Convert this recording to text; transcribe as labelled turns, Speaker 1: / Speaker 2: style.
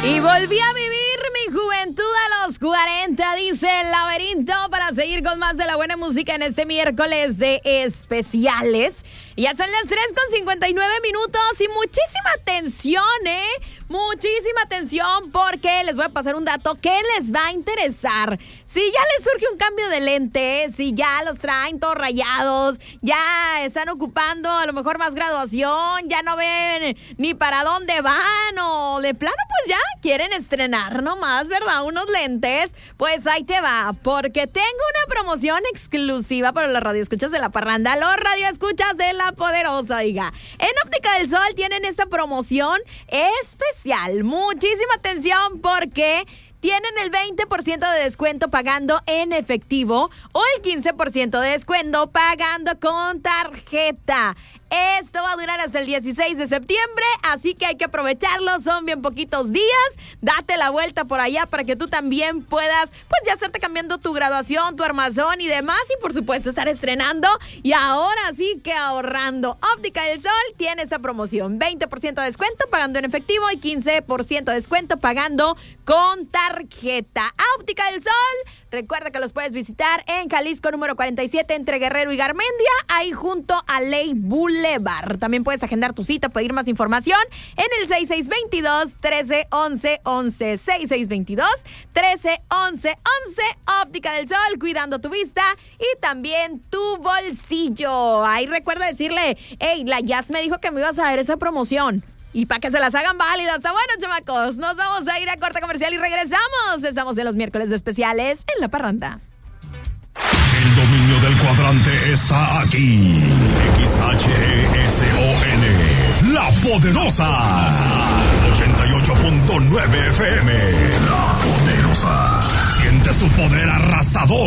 Speaker 1: Y volví a vivir mi juventud a los 40, dice El Laberinto, para seguir con más de la buena música en este miércoles de especiales. Ya son las 3:59 y muchísima atención, muchísima atención, porque les voy a pasar un dato que les va a interesar. Si ya les surge un cambio de lentes, si ya los traen todos rayados, ya están ocupando a lo mejor más graduación, ya no ven ni para dónde van, o de plano pues ya quieren estrenar nomás, ¿verdad? Unos lentes, pues ahí te va, porque tengo una promoción exclusiva para los radioescuchas de La Parranda, los radioescuchas de La Poderosa, oiga. En Óptica del Sol tienen esta promoción especial. Muchísima atención, porque tienen el 20% de descuento pagando en efectivo o el 15% de descuento pagando con tarjeta. Esto va a durar hasta el 16 de septiembre, así que hay que aprovecharlo, son bien poquitos días. Date la vuelta por allá para que tú también puedas, pues ya estarte cambiando tu graduación, tu armazón y demás, y por supuesto estar estrenando y ahora sí que ahorrando. Óptica del Sol tiene esta promoción, 20% de descuento pagando en efectivo y 15% de descuento pagando con tarjeta. Óptica del Sol, recuerda que los puedes visitar en Jalisco número 47 entre Guerrero y Garmendia, ahí junto a Ley Boulevard. También puedes agendar tu cita, pedir más información en el 6622-131111. 6622-131111. Óptica del Sol, cuidando tu vista y también tu bolsillo. Ahí recuerda decirle, hey, la Jazz me dijo que me ibas a dar esa promoción. Y para que se las hagan válidas. Está bueno, chamacos. Nos vamos a ir a corte comercial y regresamos. Estamos en los miércoles de especiales en La Parranda.
Speaker 2: El dominio del cuadrante está aquí. XHESON, La Poderosa. 88.9 FM. La Poderosa. Siente su poder arrasador.